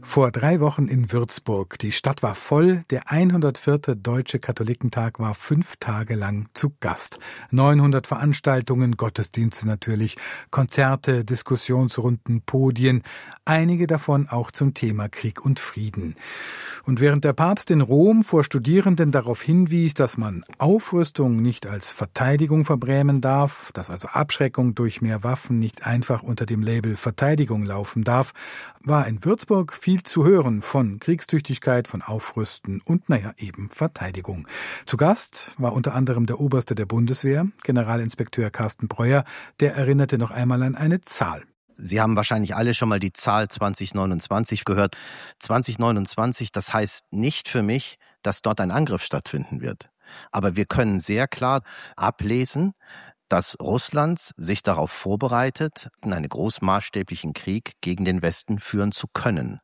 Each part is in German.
Vor 3 Wochen in Würzburg. Die Stadt war voll. Der 104. Deutsche Katholikentag war 5 Tage lang zu Gast. 900 Veranstaltungen, Gottesdienste natürlich, Konzerte, Diskussionsrunden, Podien. Einige davon auch zum Thema Krieg und Frieden. Und während der Papst in Rom vor Studierenden darauf hinwies, dass man Aufrüstung nicht als Verteidigung verbrämen darf, dass also Abschreckung durch mehr Waffen nicht einfach unter dem Label Verteidigung laufen darf, war in Würzburg viel zu hören von Kriegstüchtigkeit, von Aufrüsten und eben Verteidigung. Zu Gast war unter anderem der Oberste der Bundeswehr, Generalinspekteur Carsten Breuer, der erinnerte noch einmal an eine Zahl. Sie haben wahrscheinlich alle schon mal die Zahl 2029 gehört. 2029, das heißt nicht für mich, dass dort ein Angriff stattfinden wird. Aber wir können sehr klar ablesen, dass Russland sich darauf vorbereitet, einen großmaßstäblichen Krieg gegen den Westen führen zu können.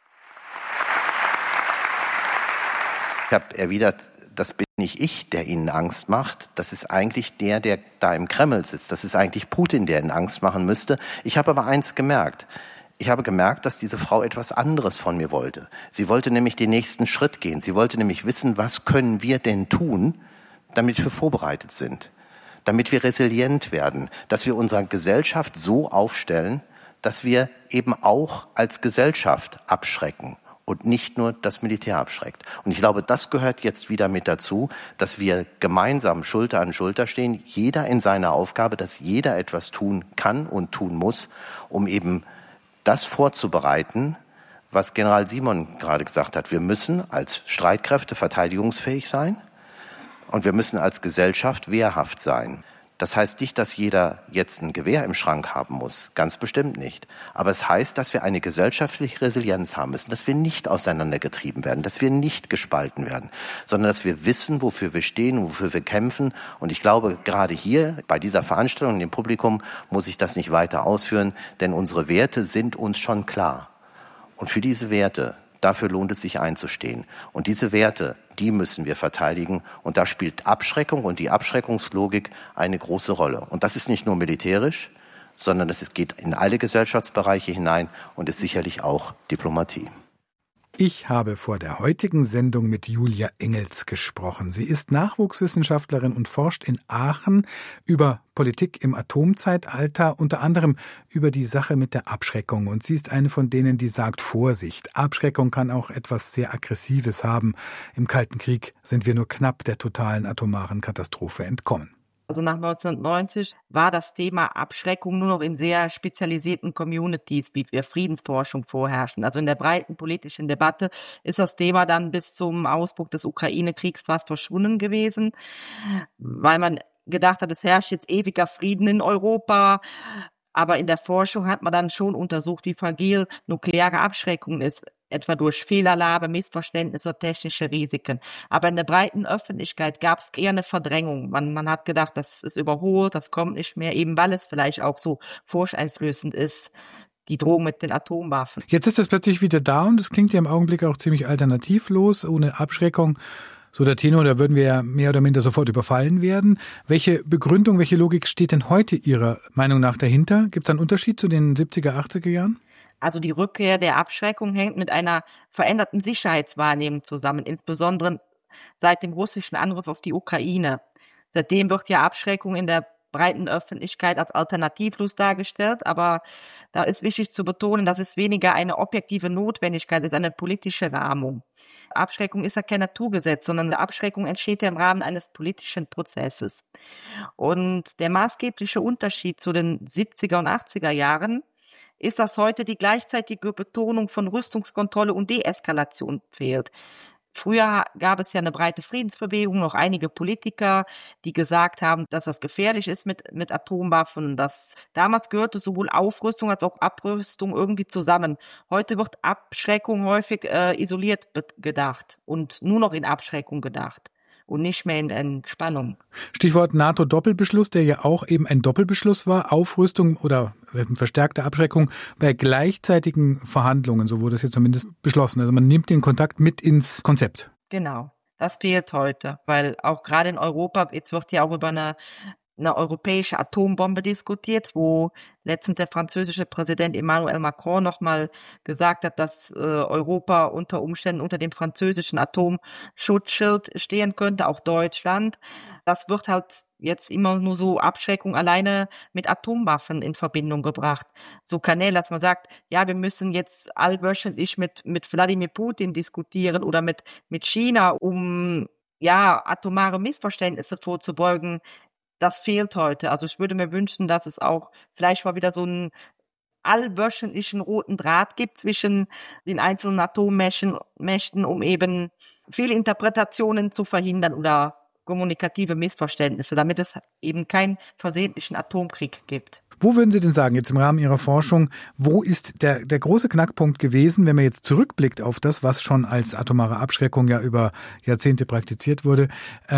Ich habe erwidert, das bin nicht ich, der Ihnen Angst macht. Das ist eigentlich der da im Kreml sitzt. Das ist eigentlich Putin, der Ihnen Angst machen müsste. Ich habe aber eins gemerkt. Ich habe gemerkt, dass diese Frau etwas anderes von mir wollte. Sie wollte nämlich den nächsten Schritt gehen. Sie wollte nämlich wissen, was können wir denn tun, damit wir vorbereitet sind, damit wir resilient werden, dass wir unsere Gesellschaft so aufstellen, dass wir eben auch als Gesellschaft abschrecken und nicht nur das Militär abschreckt. Und ich glaube, das gehört jetzt wieder mit dazu, dass wir gemeinsam Schulter an Schulter stehen, jeder in seiner Aufgabe, dass jeder etwas tun kann und tun muss, um eben das vorzubereiten, was General Simon gerade gesagt hat. Wir müssen als Streitkräfte verteidigungsfähig sein und wir müssen als Gesellschaft wehrhaft sein. Das heißt nicht, dass jeder jetzt ein Gewehr im Schrank haben muss. Ganz bestimmt nicht. Aber es heißt, dass wir eine gesellschaftliche Resilienz haben müssen, dass wir nicht auseinandergetrieben werden, dass wir nicht gespalten werden, sondern dass wir wissen, wofür wir stehen, wofür wir kämpfen. Und ich glaube, gerade hier bei dieser Veranstaltung, dem Publikum, muss ich das nicht weiter ausführen, denn unsere Werte sind uns schon klar. Und für diese Werte, dafür lohnt es sich einzustehen. Und diese Werte, die müssen wir verteidigen. Und da spielt Abschreckung und die Abschreckungslogik eine große Rolle. Und das ist nicht nur militärisch, sondern es geht in alle Gesellschaftsbereiche hinein und ist sicherlich auch Diplomatie. Ich habe vor der heutigen Sendung mit Julia Engels gesprochen. Sie ist Nachwuchswissenschaftlerin und forscht in Aachen über Politik im Atomzeitalter, unter anderem über die Sache mit der Abschreckung. Und sie ist eine von denen, die sagt, Vorsicht, Abschreckung kann auch etwas sehr Aggressives haben. Im Kalten Krieg sind wir nur knapp der totalen atomaren Katastrophe entkommen. Also nach 1990 war das Thema Abschreckung nur noch in sehr spezialisierten Communities, wie wir Friedensforschung vorherrschen. Also in der breiten politischen Debatte ist das Thema dann bis zum Ausbruch des Ukraine-Kriegs fast verschwunden gewesen, weil man gedacht hat, es herrscht jetzt ewiger Frieden in Europa. Aber in der Forschung hat man dann schon untersucht, wie fragil nukleare Abschreckung ist, etwa durch Fehlalarme, Missverständnisse oder technische Risiken. Aber in der breiten Öffentlichkeit gab es eher eine Verdrängung. Man hat gedacht, das ist überholt, das kommt nicht mehr, eben weil es vielleicht auch so furchteinflößend ist, die Drohung mit den Atomwaffen. Jetzt ist das plötzlich wieder da und es klingt ja im Augenblick auch ziemlich alternativlos, ohne Abschreckung. So der Tenor, da würden wir ja mehr oder minder sofort überfallen werden. Welche Begründung, welche Logik steht denn heute Ihrer Meinung nach dahinter? Gibt es einen Unterschied zu den 70er, 80er Jahren? Also die Rückkehr der Abschreckung hängt mit einer veränderten Sicherheitswahrnehmung zusammen, insbesondere seit dem russischen Angriff auf die Ukraine. Seitdem wird ja Abschreckung in der breiten Öffentlichkeit als alternativlos dargestellt, aber da ist wichtig zu betonen, dass es weniger eine objektive Notwendigkeit ist, eine politische Rahmung. Abschreckung ist ja kein Naturgesetz, sondern Abschreckung entsteht ja im Rahmen eines politischen Prozesses. Und der maßgebliche Unterschied zu den 70er und 80er Jahren ist, dass heute die gleichzeitige Betonung von Rüstungskontrolle und Deeskalation fehlt. Früher gab es ja eine breite Friedensbewegung, noch einige Politiker, die gesagt haben, dass das gefährlich ist mit Atomwaffen. Damals gehörte sowohl Aufrüstung als auch Abrüstung irgendwie zusammen. Heute wird Abschreckung häufig isoliert gedacht und nur noch in Abschreckung gedacht und nicht mehr in Entspannung. Stichwort NATO-Doppelbeschluss, der ja auch eben ein Doppelbeschluss war, Aufrüstung oder verstärkte Abschreckung bei gleichzeitigen Verhandlungen, so wurde es jetzt zumindest beschlossen. Also man nimmt den Kontakt mit ins Konzept. Genau, das fehlt heute, weil auch gerade in Europa, jetzt wird ja auch über eine eine europäische Atombombe diskutiert, wo letztens der französische Präsident Emmanuel Macron nochmal gesagt hat, dass Europa unter Umständen unter dem französischen Atomschutzschild stehen könnte, auch Deutschland. Das wird halt jetzt immer nur so Abschreckung alleine mit Atomwaffen in Verbindung gebracht. So Kanäle, dass man sagt, ja, wir müssen jetzt allwöchentlich mit Wladimir Putin diskutieren oder mit China, um atomare Missverständnisse vorzubeugen. Das fehlt heute. Also ich würde mir wünschen, dass es auch vielleicht mal wieder so einen allwöchentlichen roten Draht gibt zwischen den einzelnen Atommächten, um eben Fehlinterpretationen zu verhindern oder kommunikative Missverständnisse, damit es eben keinen versehentlichen Atomkrieg gibt. Wo würden Sie denn sagen, jetzt im Rahmen Ihrer Forschung, wo ist der große Knackpunkt gewesen, wenn man jetzt zurückblickt auf das, was schon als atomare Abschreckung ja über Jahrzehnte praktiziert wurde?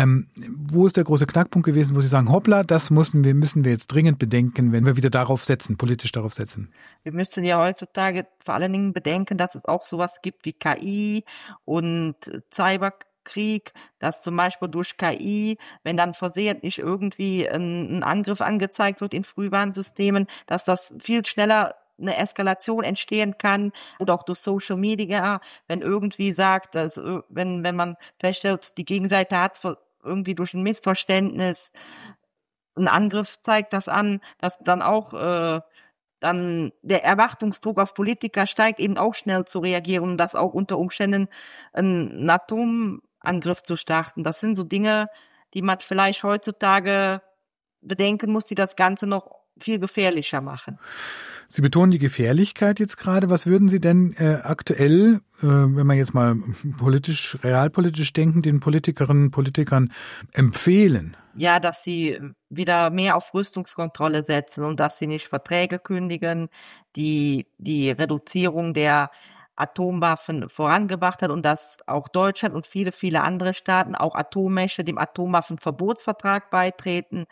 Wo ist der große Knackpunkt gewesen, wo Sie sagen, hoppla, das müssen wir jetzt dringend bedenken, wenn wir wieder politisch darauf setzen? Wir müssen ja heutzutage vor allen Dingen bedenken, dass es auch sowas gibt wie KI und Cyberkrieg, dass zum Beispiel durch KI, wenn dann versehentlich irgendwie ein Angriff angezeigt wird in Frühwarnsystemen, dass das viel schneller eine Eskalation entstehen kann, oder auch durch Social Media, wenn irgendwie sagt, dass wenn man feststellt, die Gegenseite hat irgendwie durch ein Missverständnis einen Angriff, zeigt das an, dass dann auch dann der Erwartungsdruck auf Politiker steigt, eben auch schnell zu reagieren und das auch unter Umständen einen Atomangriff zu starten. Das sind so Dinge, die man vielleicht heutzutage bedenken muss, die das Ganze noch viel gefährlicher machen. Sie betonen die Gefährlichkeit jetzt gerade. Was würden Sie denn aktuell, wenn man jetzt mal realpolitisch denken, den Politikerinnen und Politikern empfehlen? Ja, dass sie wieder mehr auf Rüstungskontrolle setzen und dass sie nicht Verträge kündigen, die Reduzierung der Atomwaffen vorangebracht hat und dass auch Deutschland und viele, viele andere Staaten, auch Atommächte, dem Atomwaffenverbotsvertrag beitreten,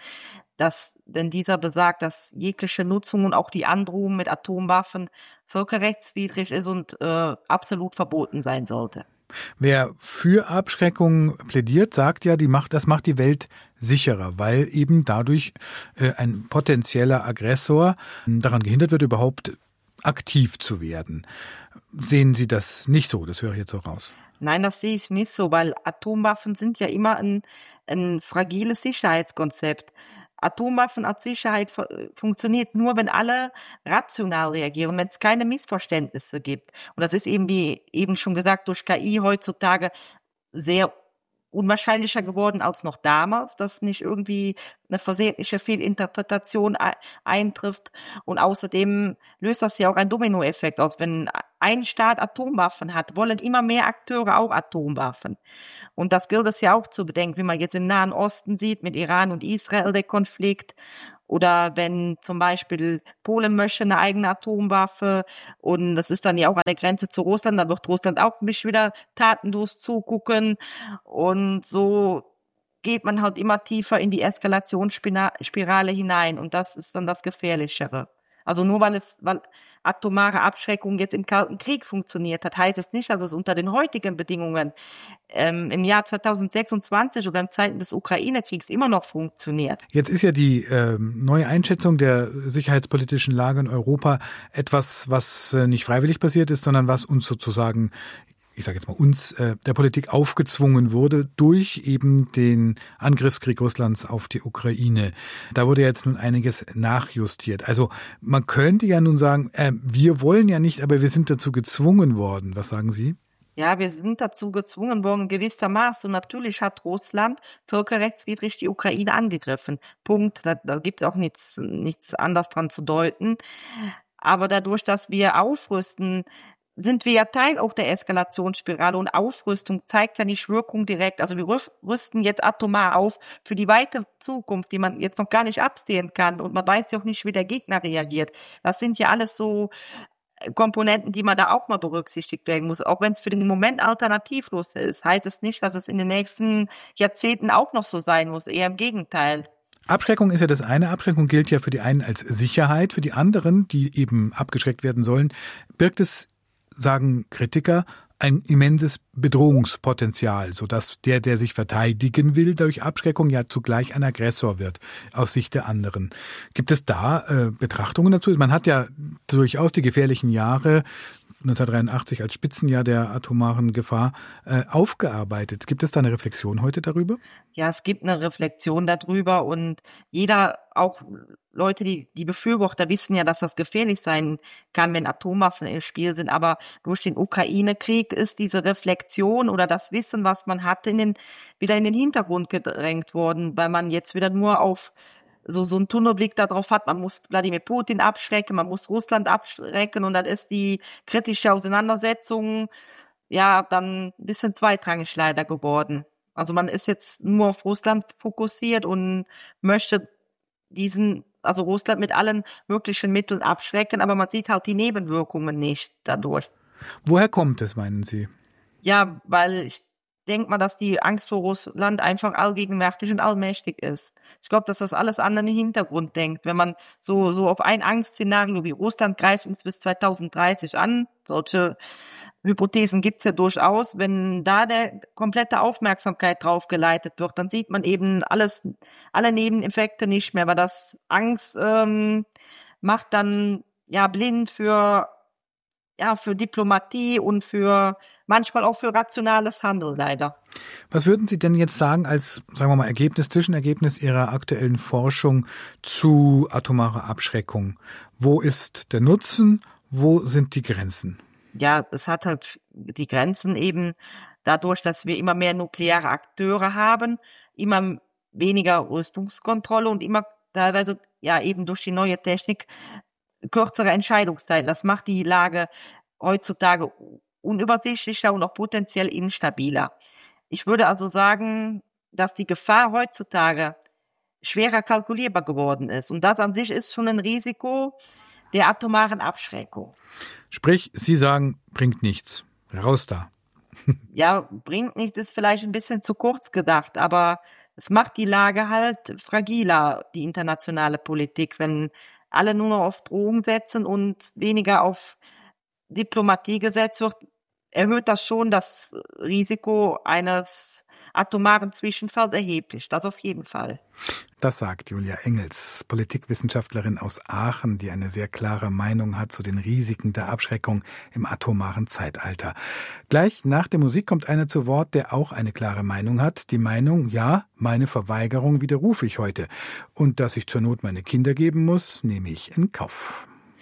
denn dieser besagt, dass jegliche Nutzung und auch die Androhung mit Atomwaffen völkerrechtswidrig ist und absolut verboten sein sollte. Wer für Abschreckung plädiert, sagt ja, das macht die Welt sicherer, weil eben dadurch ein potenzieller Aggressor daran gehindert wird, überhaupt aktiv zu werden. Sehen Sie das nicht so? Das höre ich jetzt so raus. Nein, das sehe ich nicht so, weil Atomwaffen sind ja immer ein fragiles Sicherheitskonzept. Atomwaffen als Sicherheit funktioniert nur, wenn alle rational reagieren, wenn es keine Missverständnisse gibt. Und das ist eben, wie eben schon gesagt, durch KI heutzutage sehr unwahrscheinlicher geworden als noch damals, dass nicht irgendwie eine versehentliche Fehlinterpretation eintrifft. Und außerdem löst das ja auch einen Dominoeffekt auf. Wenn ein Staat Atomwaffen hat, wollen immer mehr Akteure auch Atomwaffen. Und das gilt es ja auch zu bedenken, wie man jetzt im Nahen Osten sieht, mit Iran und Israel der Konflikt. Oder wenn zum Beispiel Polen möchte eine eigene Atomwaffe und das ist dann ja auch an der Grenze zu Russland, dann wird Russland auch mich wieder tatenlos zugucken. Und so geht man halt immer tiefer in die Eskalationsspirale hinein und das ist dann das Gefährlichere. Also nur weil atomare Abschreckung jetzt im Kalten Krieg funktioniert hat, heißt es nicht, dass es unter den heutigen Bedingungen im Jahr 2026 oder in Zeiten des Ukraine-Kriegs immer noch funktioniert. Jetzt ist ja die neue Einschätzung der sicherheitspolitischen Lage in Europa etwas, was nicht freiwillig passiert ist, sondern was uns sozusagen, ich sage jetzt mal uns, der Politik aufgezwungen wurde durch eben den Angriffskrieg Russlands auf die Ukraine. Da wurde jetzt nun einiges nachjustiert. Also man könnte ja nun sagen, wir wollen ja nicht, aber wir sind dazu gezwungen worden. Was sagen Sie? Ja, wir sind dazu gezwungen worden, gewissermaßen. Und natürlich hat Russland völkerrechtswidrig die Ukraine angegriffen. Punkt. Da gibt es auch nichts anderes dran zu deuten. Aber dadurch, dass wir aufrüsten, sind wir ja Teil auch der Eskalationsspirale und Aufrüstung zeigt ja nicht Wirkung direkt. Also wir rüsten jetzt atomar auf für die weitere Zukunft, die man jetzt noch gar nicht absehen kann und man weiß ja auch nicht, wie der Gegner reagiert. Das sind ja alles so Komponenten, die man da auch mal berücksichtigt werden muss. Auch wenn es für den Moment alternativlos ist, heißt es nicht, dass es in den nächsten Jahrzehnten auch noch so sein muss. Eher im Gegenteil. Abschreckung ist ja das eine. Abschreckung gilt ja für die einen als Sicherheit, für die anderen, die eben abgeschreckt werden sollen, birgt es, sagen Kritiker, ein immenses Bedrohungspotenzial, sodass der sich verteidigen will durch Abschreckung, ja zugleich ein Aggressor wird aus Sicht der anderen. Gibt es da Betrachtungen dazu? Man hat ja durchaus die gefährlichen Jahre 1983 als Spitzenjahr der atomaren Gefahr aufgearbeitet. Gibt es da eine Reflexion heute darüber? Ja, es gibt eine Reflexion darüber und jeder, auch Leute, die Befürworter wissen ja, dass das gefährlich sein kann, wenn Atomwaffen im Spiel sind. Aber durch den Ukraine-Krieg ist diese Reflexion oder das Wissen, was man hatte, wieder in den Hintergrund gedrängt worden, weil man jetzt wieder nur auf so einen Tunnelblick darauf hat, man muss Wladimir Putin abschrecken, man muss Russland abschrecken und dann ist die kritische Auseinandersetzung ja dann ein bisschen zweitrangig leider geworden. Also man ist jetzt nur auf Russland fokussiert und möchte also Russland mit allen möglichen Mitteln abschrecken, aber man sieht halt die Nebenwirkungen nicht dadurch. Woher kommt es, meinen Sie? Ja, weil ich denke mal, dass die Angst vor Russland einfach allgegenwärtig und allmächtig ist. Ich glaube, dass das alles an den Hintergrund denkt. Wenn man so auf ein Angstszenario wie Russland greift uns bis 2030 an, solche Hypothesen gibt's ja durchaus, wenn da der komplette Aufmerksamkeit drauf geleitet wird, dann sieht man eben alle Nebeneffekte nicht mehr, weil das Angst macht dann ja blind für Diplomatie und manchmal auch für rationales Handeln leider. Was würden Sie denn jetzt sagen als, sagen wir mal, Zwischenergebnis Ihrer aktuellen Forschung zu atomarer Abschreckung? Wo ist der Nutzen? Wo sind die Grenzen? Ja, es hat halt die Grenzen eben dadurch, dass wir immer mehr nukleare Akteure haben, immer weniger Rüstungskontrolle und immer teilweise ja eben durch die neue Technik kürzere Entscheidungszeit. Das macht die Lage heutzutage unübersichtlicher und auch potenziell instabiler. Ich würde also sagen, dass die Gefahr heutzutage schwerer kalkulierbar geworden ist. Und das an sich ist schon ein Risiko der atomaren Abschreckung. Sprich, Sie sagen, bringt nichts. Raus da. Ja, bringt nichts ist vielleicht ein bisschen zu kurz gedacht, aber es macht die Lage halt fragiler, die internationale Politik, wenn alle nur noch auf Drohungen setzen und weniger auf Diplomatie gesetzt wird, erhöht das schon das Risiko eines atomaren Zwischenfalls erheblich. Das auf jeden Fall. Das sagt Julia Engels, Politikwissenschaftlerin aus Aachen, die eine sehr klare Meinung hat zu den Risiken der Abschreckung im atomaren Zeitalter. Gleich nach der Musik kommt einer zu Wort, der auch eine klare Meinung hat. Die Meinung, ja, meine Verweigerung widerrufe ich heute. Und dass ich zur Not meine Kinder geben muss, nehme ich in Kauf.